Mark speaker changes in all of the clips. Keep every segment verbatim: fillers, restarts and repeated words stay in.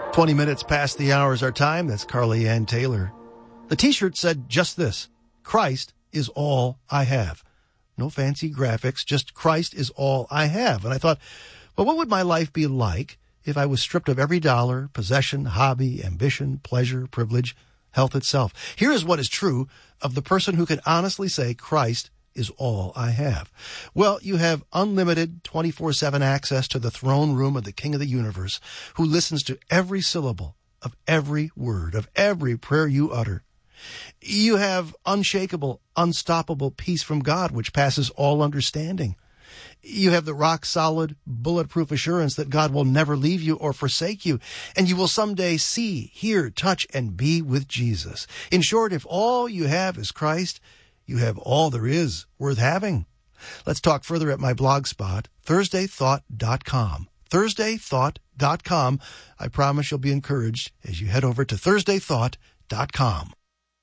Speaker 1: twenty minutes past the hour is our time. That's Carly Ann Taylor. The t-shirt said just this: Christ is all I have. No fancy graphics, just Christ is all I have. And I thought, well, what would my life be like if I was stripped of every dollar, possession, hobby, ambition, pleasure, privilege, health itself? Here is what is true of the person who can honestly say Christ is all I have. Well, you have unlimited twenty-four seven access to the throne room of the King of the universe, who listens to every syllable of every word, of every prayer you utter. You have unshakable, unstoppable peace from God, which passes all understanding. You have the rock-solid, bulletproof assurance that God will never leave you or forsake you, and you will someday see, hear, touch, and be with Jesus. In short, if all you have is Christ, you have all there is worth having. Let's talk further at my blog spot, thursday thought dot com. thursday thought dot com. I promise you'll be encouraged as you head over to thursday thought dot com.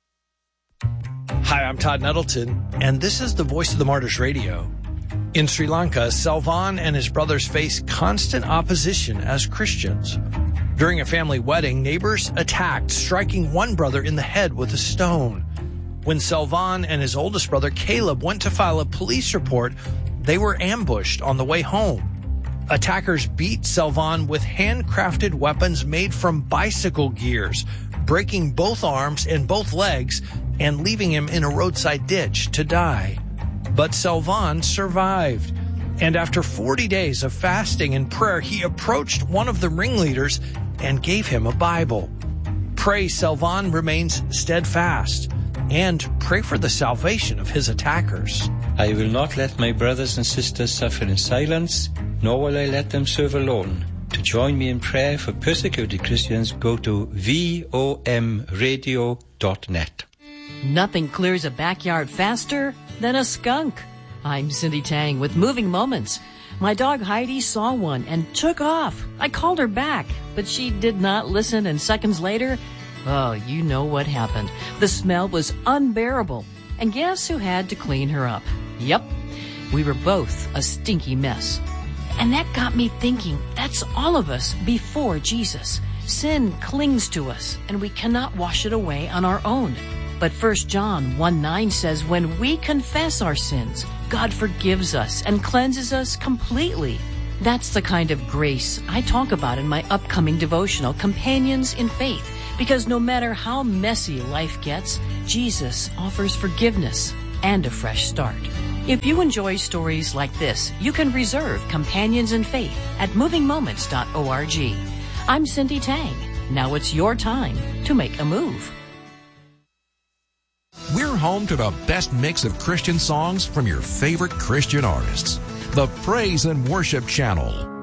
Speaker 2: Hi, I'm Todd Nettleton, and this is the Voice of the Martyrs Radio. In Sri Lanka, Selvan and his brothers face constant opposition as Christians. During a family wedding, neighbors attacked, striking one brother in the head with a stone. When Selvan and his oldest brother Caleb went to file a police report, they were ambushed on the way home. Attackers beat Selvan with handcrafted weapons made from bicycle gears, breaking both arms and both legs and leaving him in a roadside ditch to die. But Selvan survived, and after forty days of fasting and prayer, he approached one of the ringleaders and gave him a Bible. Pray Selvan remains steadfast, and pray for the salvation of his attackers.
Speaker 3: I will not let my brothers and sisters suffer in silence, nor will I let them serve alone. To join me in prayer for persecuted Christians, go to vom radio dot net.
Speaker 4: Nothing clears a backyard faster than a skunk. I'm Cindy Tang with Moving Moments. My dog Heidi saw one and took off. I called her back, but she did not listen, and seconds later, oh, you know what happened. The smell was unbearable. And guess who had to clean her up? Yep, we were both a stinky mess. And that got me thinking, that's all of us before Jesus. Sin clings to us, and we cannot wash it away on our own. But First John one nine says, when we confess our sins, God forgives us and cleanses us completely. That's the kind of grace I talk about in my upcoming devotional, Companions in Faith. Because no matter how messy life gets, Jesus offers forgiveness and a fresh start. If you enjoy stories like this, you can reserve Companions in Faith at moving moments dot org. I'm Cindy Tang. Now it's your time to make a move.
Speaker 5: We're home to the best mix of Christian songs from your favorite Christian artists. The Praise and Worship Channel.